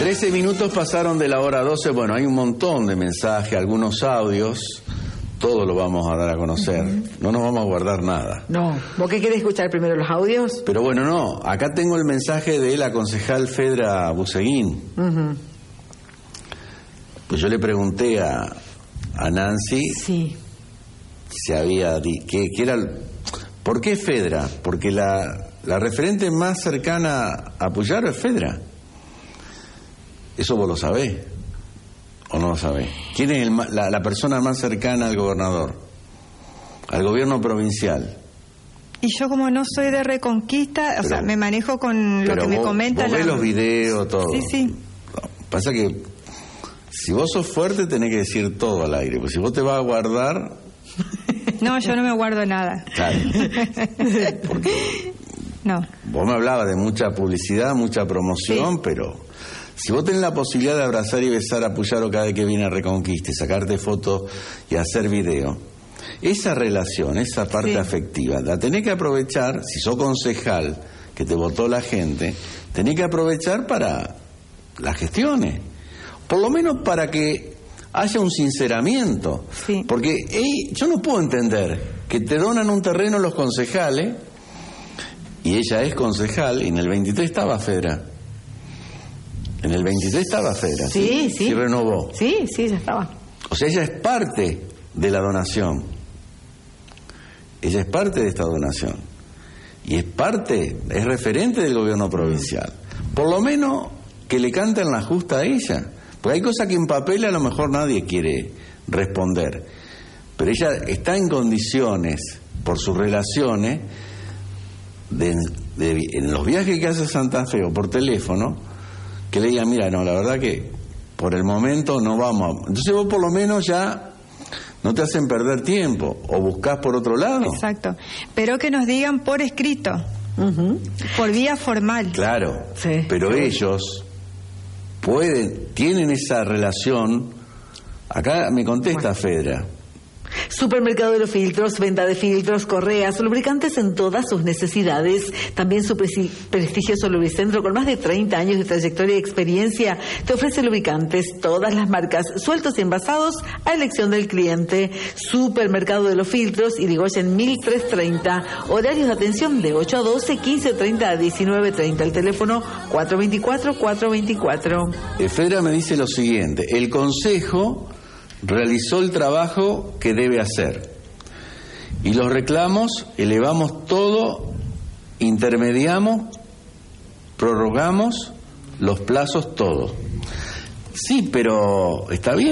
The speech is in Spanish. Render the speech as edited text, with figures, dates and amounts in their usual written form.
13 minutos pasaron de la hora 12. Bueno, hay un montón de mensajes, algunos audios. Todo lo vamos a dar a conocer. No nos vamos a guardar nada. No. ¿Vos qué querés escuchar primero, los audios? Pero bueno, no. Acá tengo el mensaje de la concejal Fedra Buseguín. Pues yo le pregunté a Nancy si había... que era, ¿por qué Fedra? Porque la referente más cercana a Puyaro es Fedra. ¿Eso vos lo sabés? ¿O no lo sabés? ¿Quién es la persona más cercana al gobernador? Al gobierno provincial. Y yo como no soy de Reconquista, o sea, me manejo con lo que me comentan. Vos ves los videos, todo. Sí. No, pasa que si vos sos fuerte tenés que decir todo al aire, porque si vos te vas a guardar... No, yo no me guardo nada. Claro. Porque no. Vos me hablabas de mucha publicidad, mucha promoción, pero... Si vos tenés la posibilidad de abrazar y besar a Puyaro cada vez que viene a Reconquista y sacarte fotos y hacer video, esa relación, esa parte afectiva, la tenés que aprovechar. Si sos concejal, que te votó la gente, tenés que aprovechar para las gestiones. Por lo menos para que haya un sinceramiento. Sí. Porque yo no puedo entender que te donan un terreno los concejales, y ella es concejal, y en el 23 estaba Fedra. En el 23 estaba Fedra. Sí. Sí, renovó. Sí, ya estaba. O sea, ella es parte de la donación. Ella es parte de esta donación. Y es referente del gobierno provincial. Por lo menos que le canten la justa a ella. Porque hay cosas que en papel a lo mejor nadie quiere responder. Pero ella está en condiciones, por sus relaciones, en los viajes que hace a Santa Fe o por teléfono, que le digan, mira, no, la verdad que por el momento no vamos a... Entonces vos por lo menos ya no te hacen perder tiempo, o buscás por otro lado. Exacto, pero que nos digan por escrito, por vía formal. Claro, pero ellos tienen esa relación. Acá me contesta Fedra. Supermercado de los Filtros, venta de filtros, correas, lubricantes en todas sus necesidades. También su prestigioso Lubricentro, con más de 30 años de trayectoria y experiencia, te ofrece lubricantes, todas las marcas, sueltos y envasados a elección del cliente. Supermercado de los Filtros, Irigoyen 1330. Horarios de atención de 8 a 12, 15:30 a 19:30. El teléfono 424-424. Fedra me dice lo siguiente: el consejo realizó el trabajo que debe hacer y los reclamos elevamos todo, intermediamos, prorrogamos los plazos, todo. Sí, pero está bien.